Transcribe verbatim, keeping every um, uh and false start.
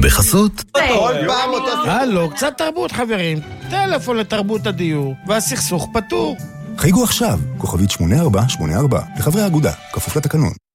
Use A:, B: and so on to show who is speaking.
A: בחסות.
B: כל פעם אותו...
C: הלו, קצת תרבות חברים. טלפון לתרבות הדיור, והסכסוך פתור.
D: חייגו עכשיו, כוכבית שמונה ארבע שמונה ארבע, לחברי האגודה, כפוף לתקנון.